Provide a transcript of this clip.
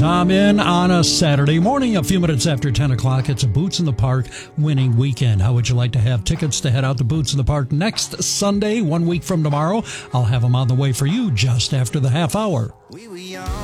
Tom in on a Saturday morning, a few minutes after 10 o'clock. It's a Boots in the Park winning weekend. How would you like to have tickets to head out to Boots in the Park next Sunday, 1 week from tomorrow? I'll have them on the way for you just after the half hour. We were young.